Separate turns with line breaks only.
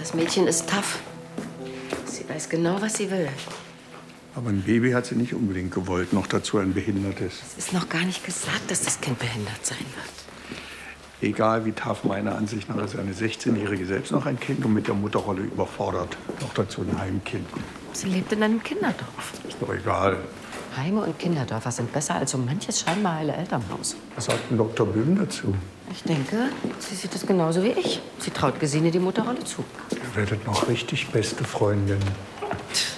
Das Mädchen ist tough. Sie weiß genau, was sie will.
Aber ein Baby hat sie nicht unbedingt gewollt, noch dazu ein behindertes.
Es ist noch gar nicht gesagt, dass das Kind behindert sein wird.
Egal wie tough meiner Ansicht nach ist eine 16-Jährige selbst noch ein Kind und mit der Mutterrolle überfordert. Noch dazu ein Heimkind.
Sie lebt in einem Kinderdorf.
Ist doch egal.
Heime und Kinderdörfer sind besser als so manches scheinbar heile Elternhaus.
Was sagt denn Dr. Böhm dazu?
Ich denke, sie sieht es genauso wie ich. Sie traut Gesine die Mutterrolle zu.
Ihr werdet noch richtig beste Freundinnen.